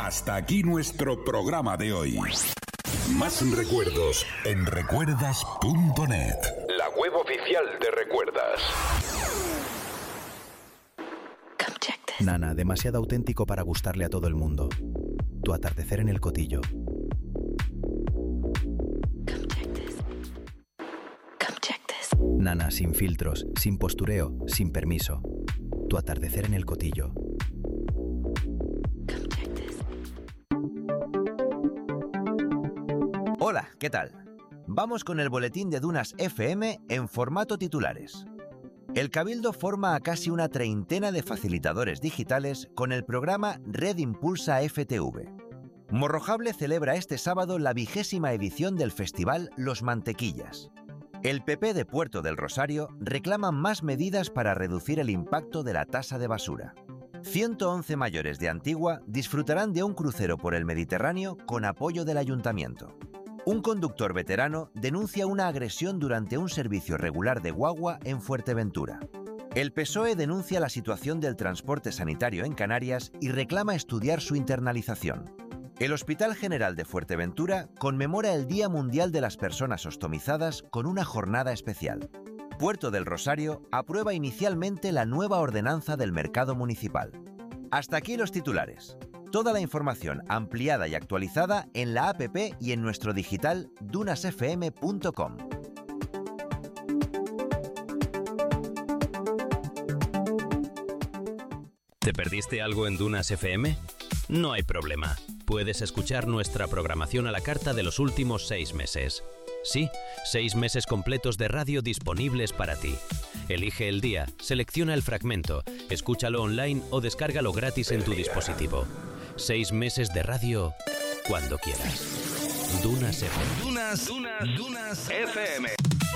Hasta aquí nuestro programa de hoy. Más recuerdos en recuerdas.net, la web oficial de Recuerdas. Nana, demasiado auténtico para gustarle a todo el mundo. Tu atardecer en el Cotillo. Nana, sin filtros, sin postureo, sin permiso. Tu atardecer en el Cotillo. Hola, ¿qué tal? Vamos con el boletín de Dunas FM en formato titulares. El Cabildo forma a casi una treintena de facilitadores digitales con el programa Red Impulsa FTV. Morrojable celebra este sábado la 20ª edición del festival Los Mantequillas. El PP de Puerto del Rosario reclama más medidas para reducir el impacto de la tasa de basura. 111 mayores de Antigua disfrutarán de un crucero por el Mediterráneo con apoyo del ayuntamiento. Un conductor veterano denuncia una agresión durante un servicio regular de guagua en Fuerteventura. El PSOE denuncia la situación del transporte sanitario en Canarias y reclama estudiar su internalización. El Hospital General de Fuerteventura conmemora el Día Mundial de las Personas Ostomizadas con una jornada especial. Puerto del Rosario aprueba inicialmente la nueva ordenanza del mercado municipal. Hasta aquí los titulares. Toda la información ampliada y actualizada en la app y en nuestro digital dunasfm.com. ¿Te perdiste algo en Dunas FM? No hay problema. Puedes escuchar nuestra programación a la carta de los últimos 6 meses. Sí, 6 meses completos de radio disponibles para ti. Elige el día, selecciona el fragmento, escúchalo online o descárgalo gratis en tu dispositivo. 6 meses de radio cuando quieras. Dunas FM. Dunas FM.